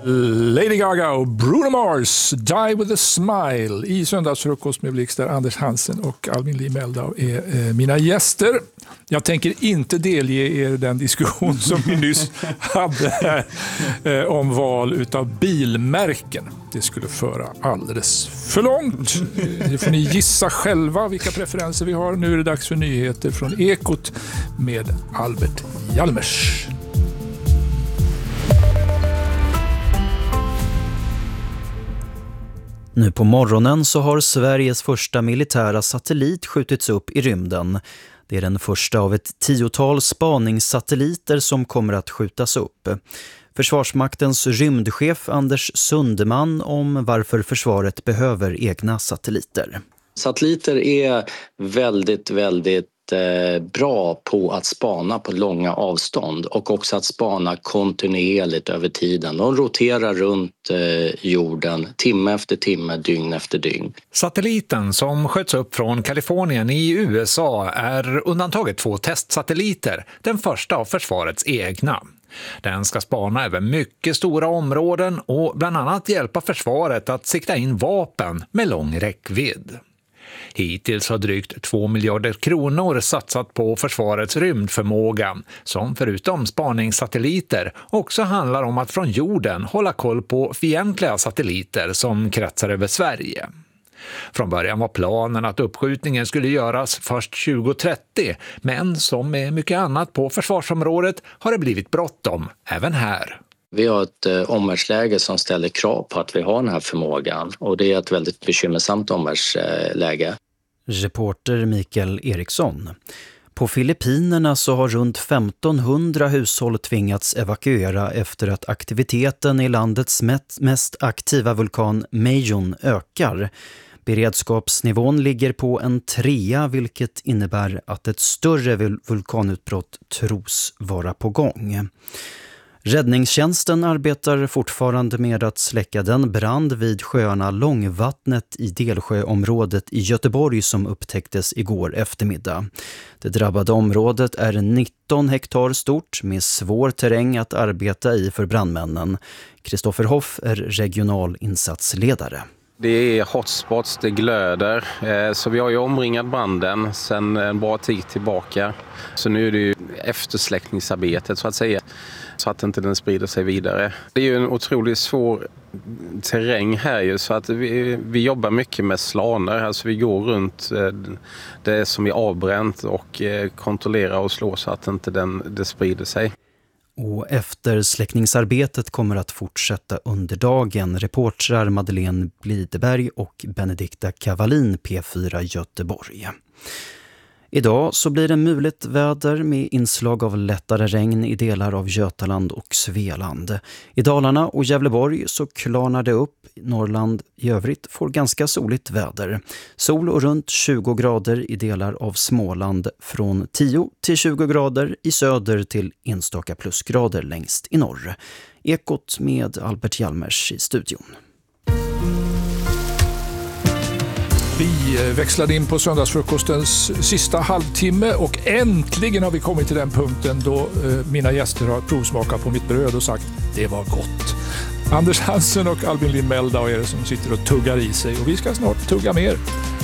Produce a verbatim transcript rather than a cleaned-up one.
Lady Gaga och Bruno Mars, Die with a Smile i Söndagsfrukost med Blix, där Anders Hansen och Albin Lee Meldau är eh, mina gäster. Jag tänker inte delge er den diskussion som vi nyss hade här eh, om val utav bilmärken. Det skulle föra alldeles för långt. Det får ni gissa själva vilka preferenser vi har. Nu är det dags för nyheter från Ekot med Albert Hjalmers. Nu på morgonen så har Sveriges första militära satellit skjutits upp i rymden. Det är den första av ett tiotal spaningssatelliter som kommer att skjutas upp. Försvarsmaktens rymdchef Anders Sundeman om varför försvaret behöver egna satelliter. Satelliter är väldigt, väldigt bra på att spana på långa avstånd och också att spana kontinuerligt över tiden. De roterar runt jorden timme efter timme, dygn efter dygn. Satelliten som sköts upp från Kalifornien i U S A är undantaget två testsatelliter, den första av försvarets egna. Den ska spana över mycket stora områden och bland annat hjälpa försvaret att sikta in vapen med lång räckvidd. Hittills har drygt två miljarder kronor satsat på försvarets rymdförmåga, som förutom spaningssatelliter också handlar om att från jorden hålla koll på fientliga satelliter som kretsar över Sverige. Från början var planen att uppskjutningen skulle göras först tjugo trettio, men som med mycket annat på försvarsområdet har det blivit bråttom även här. Vi har ett eh, omvärldsläge som ställer krav på att vi har den här förmågan, och det är ett väldigt bekymmersamt omvärldsläge. Reporter Mikael Eriksson. På Filippinerna så har runt femtonhundra hushåll tvingats evakuera efter att aktiviteten i landets mest aktiva vulkan Mayon ökar. Beredskapsnivån ligger på en trea, vilket innebär att ett större vulkanutbrott tros vara på gång. Räddningstjänsten arbetar fortfarande med att släcka den brand vid sjöarna Långvattnet i Delsjöområdet i Göteborg som upptäcktes igår eftermiddag. Det drabbade området är nitton hektar stort med svår terräng att arbeta i för brandmännen. Kristoffer Hoff är regional insatsledare. Det är hotspots, det glöder, så vi har ju omringat branden sedan en bra tid tillbaka. Så nu är det ju eftersläckningsarbetet så att säga, så att inte den sprider sig vidare. Det är ju en otroligt svår terräng här ju, så att vi, vi jobbar mycket med slaner. Alltså vi går runt det som är avbränt och kontrollerar och slår så att inte den, det sprider sig. Och eftersläckningsarbetet kommer att fortsätta under dagen. Reportrar Madeleine Blideberg och Benedikta Cavallin, P fyra Göteborg. Idag så blir det muligt väder med inslag av lättare regn i delar av Götaland och Svealand. I Dalarna och Gävleborg så klarnar det upp. Norrland i övrigt får ganska soligt väder. Sol och runt tjugo grader i delar av Småland, från tio till tjugo grader i söder till enstaka plusgrader längst i norr. Ekot med Albert Hjalmers i studion. Vi växlade in på söndagsfrukostens sista halvtimme och äntligen har vi kommit till den punkten då eh, mina gäster har provsmakat på mitt bröd och sagt det var gott. Anders Hansen och Albin Lee Meldau är det som sitter och tuggar i sig, och vi ska snart tugga mer.